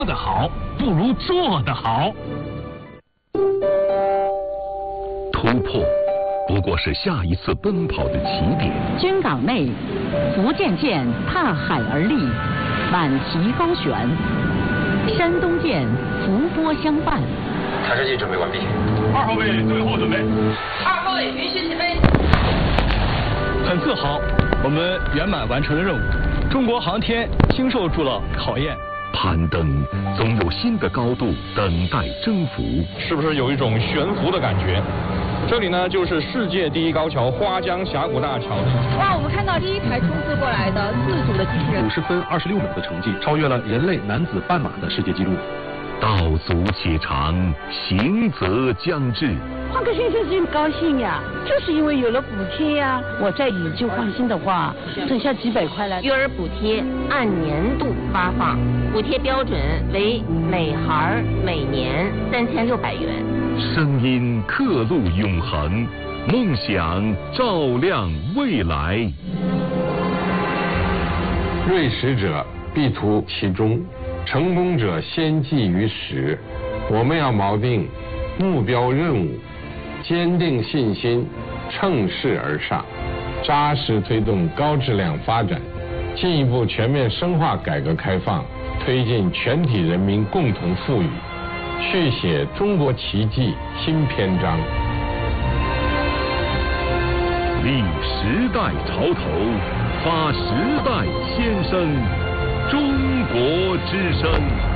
做得好不如做得好。 突破不过是下一次奔跑的起点。 军港内，福建舰踏海而立，满旗高悬；山东舰伏波相伴。 探视器准备完毕。 2号位最后准备。 2号位允许起飞。 很自豪，我们圆满完成了任务。中国航天经受住了考验。 攀登总有新的高度等待征服。 是不是有一种悬浮的感觉？这里呢，就是世界第一高桥花江峡谷大桥。 哇，我们看到第一台冲刺过来的自主的机器人 ，50分26秒的成绩，超越了人类男子半马的世界纪录。 道阻且长，行则将至。 换个先生是高兴呀，就是因为有了补贴呀。我再以旧换新的话，剩下几百块了。 育儿补贴按年度发放，补贴标准为每孩每年3600元。 声音刻录永恒，梦想照亮未来。 锐实者必图其中，成功者先记于始。我们要锚定目标任务，坚定信心，乘势而上，扎实推动高质量发展，进一步全面深化改革开放，推进全体人民共同富裕，续写中国奇迹新篇章。 立时代潮头，发时代先声，中国之声。